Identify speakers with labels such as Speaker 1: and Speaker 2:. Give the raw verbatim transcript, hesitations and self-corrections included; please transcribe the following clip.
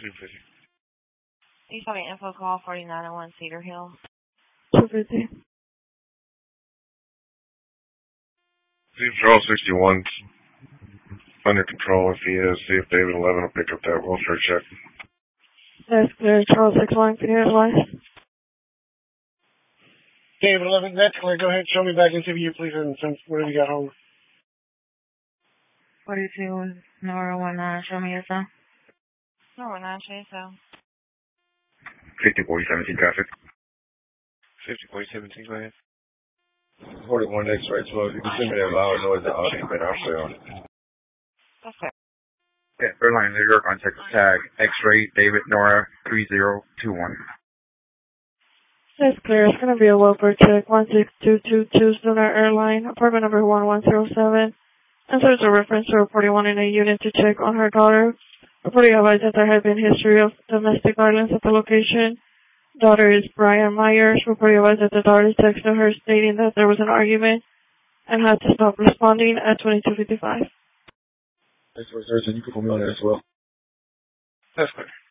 Speaker 1: two fifty.
Speaker 2: You saw the info call forty-nine oh one Cedar Hill.
Speaker 3: two fifty.
Speaker 1: See if Charles sixty-one's under control. If he is, see if David eleven will pick up that welfare check.
Speaker 3: That's clear. Charles sixty-one, can you advise?
Speaker 4: David eleven, that's clear. Go ahead, show me back into view, please, and since whatever you got home.
Speaker 2: forty-two, Nora one nine, show me your son. Nora one nine, show your son.
Speaker 1: fifty forty seventeen traffic.
Speaker 5: fifty forty seventeen, go ahead.
Speaker 6: forty-one X-ray twelve, you can send me that loud noise that audio been out there.
Speaker 2: That's fair.
Speaker 7: Yeah, Airline New York on Texas tag, X-ray David Nora three zero two one.
Speaker 3: That's clear. It's going to be a welfare check. one six two two two Lunar Airline, apartment number one one zero seven. And so there's a reference to reporting one in a unit to check on her daughter. Reporting advised that there had been history of domestic violence at the location. Daughter is Brian Myers. Reporting advised that the daughter texted her stating that there was an argument and had to stop responding at twenty-two fifty-five.
Speaker 6: X-ray thirteen, you can put me on that as well.
Speaker 5: That's clear.